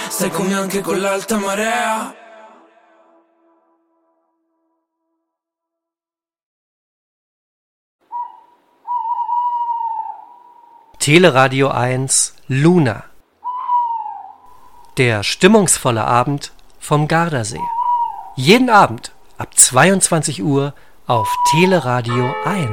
stai con me anche con l'alta marea. Teleradio 1 Luna. Der stimmungsvolle Abend vom Gardasee. Jeden Abend ab 22 Uhr auf Teleradio 1.